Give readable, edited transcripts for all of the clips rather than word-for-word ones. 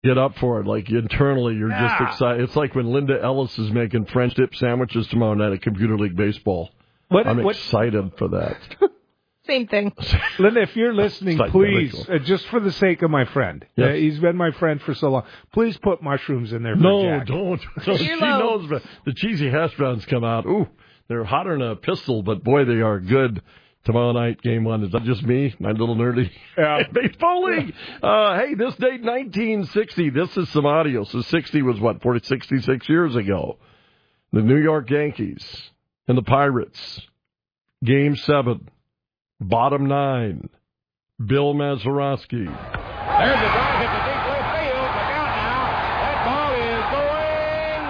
get up for it. Like internally, you're just excited. It's like when Linda Ellis is making French dip sandwiches tomorrow night at Computer League Baseball. I'm excited for that. Same thing. Linda, if you're listening, please, just for the sake of my friend, he's been my friend for so long, please put mushrooms in there for Jack. Don't. She knows, but the cheesy hash browns come out. Ooh, they're hotter than a pistol, but boy, they are good. Tomorrow night, game one. Is that just me, my little nerdy baseball league? Hey, this date, 1960. This is some audio. So 60 was, 66 years ago. The New York Yankees and the Pirates. Game 7. Bottom 9. Bill Mazeroski. There's a drive hit to deep left field. Look out now. That ball is going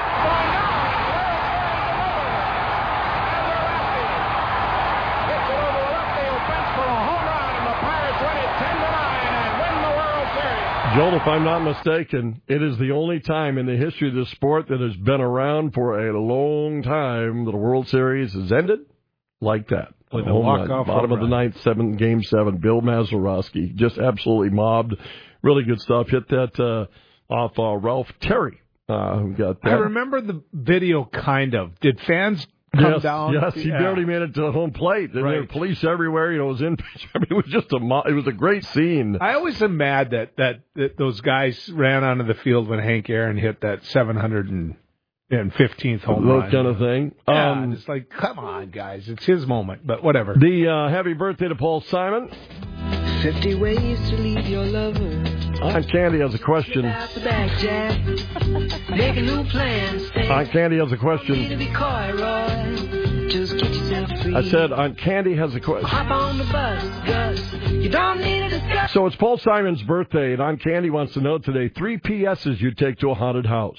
over the left field fence for a home run, and the Pirates win it 10-9 and win the World Series. Joel, if I'm not mistaken, it is the only time in the history of the sport that has been around for a long time that a World Series has ended like that. With a walk-off bottom of the ninth, game 7, Bill Mazeroski, just absolutely mobbed. Really good stuff. Hit that off Ralph Terry. Who got that. I remember the video, kind of. Did fans come down? Yes, he barely made it to the home plate. And there were police everywhere. It was it was just it was a great scene. I always am mad that those guys ran onto the field when Hank Aaron hit that 715th home run. That kind of thing. Yeah, it's like, come on, guys. It's his moment, but whatever. The happy birthday to Paul Simon. 50 ways to leave your lover. Aunt Candy has a question. Make a new plan. Aunt Candy has a question. Just get yourself free. I said Aunt Candy has a question. Hop on the bus, Gus. You don't need a discussion. So it's Paul Simon's birthday, and Aunt Candy wants to know today 3 PSs you'd take to a haunted house.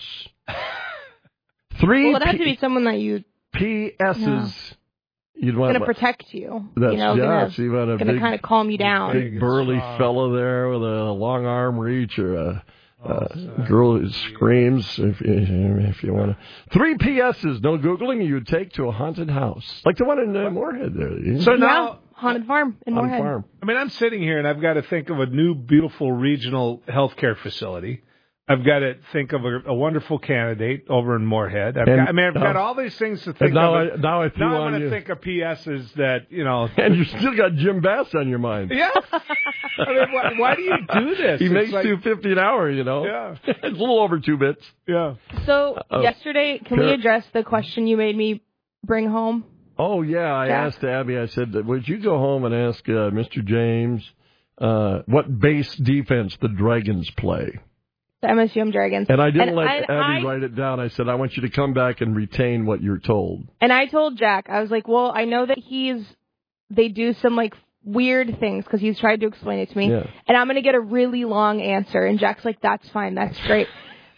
3 Well, it has to be someone that you... PSs you'd want... Going to protect you. That's, going to kind of calm you down. Big burly fella there with a long arm reach or a girl who screams if you want to. 3 PSs, no Googling, you'd take to a haunted house. Like the one in Moorhead there. So now... Haunted Farm in Moorhead. I mean, I'm sitting here and I've got to think of a new, beautiful regional healthcare facility. I've got to think of a wonderful candidate over in Moorhead. I've got all these things to think of. Now I'm going to think of PSs that, And you still got Jim Bass on your mind. Yeah. I mean, why do you do this? He makes $2.50 an hour, Yeah. It's a little over 2 bits. Yeah. So, yesterday, can we address the question you made me bring home? Oh, yeah. I asked Abby, I said, would you go home and ask Mr. James what base defense the Dragons play? The MSUM Dragons. And I didn't let Abby write it down. I said, I want you to come back and retain what you're told. And I told Jack, I was like, well, I know that they do some, weird things because he's tried to explain it to me. Yeah. And I'm going to get a really long answer. And Jack's like, that's fine. That's great.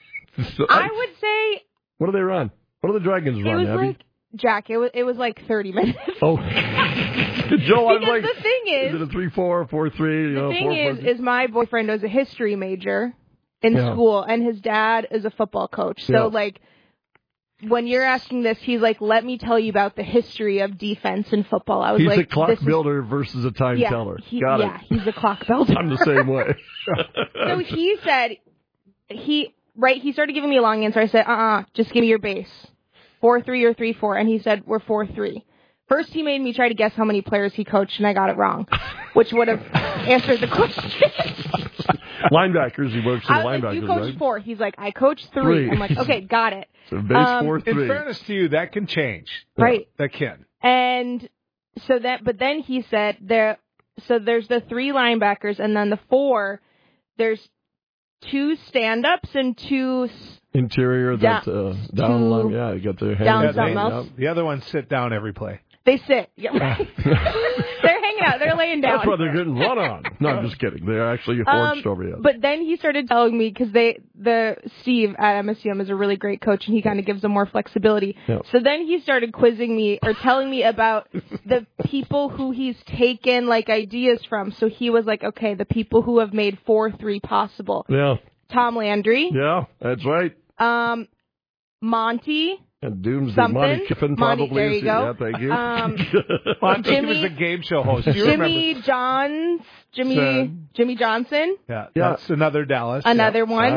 I would say... What do they run? What do the Dragons run, Abby? Jack, it was like 30 minutes. Oh. Joe, I was like, the thing is it a 3-4, 4-3? The thing is my boyfriend was a history major in school, and his dad is a football coach. So, when you're asking this, he's like, let me tell you about the history of defense in football. I was he's a clock builder versus a time teller. Got it. He's a clock builder. I'm the same way. So he said, he started giving me a long answer. I said, just give me your base. 4-3 or 3-4, and he said, we're 4-3. First, he made me try to guess how many players he coached, and I got it wrong, which would have answered the question. Linebackers, he works in linebackers, like, you coached 4. He's like, I coached 3. I'm like, okay, got it. So base 4-3. In fairness to you, that can change. Right. That can. And so but then he said, there's the 3 linebackers, and then the 4, there's 2 stand-ups and 2... Interior, that's down along. Yeah, you got their hands down. The other ones sit down every play. They sit. Yeah, right. They're hanging out. They're laying down. That's why they're getting run on. No, I'm just kidding. They're actually horched over you. But then he started telling me, because Steve at MSUM is a really great coach, and he kind of gives them more flexibility. Yep. So then he started quizzing me or telling me about the people who he's taken ideas from. So he was like, okay, the people who have made 4-3 possible. Yeah. Tom Landry. Yeah, that's right. Monty. And Doomsday. Something. Monty Kiffin probably. There you go. Yeah, thank you. Well, he was a game show host. You Jimmy Johnson. Yeah, that's another Dallas. Another one.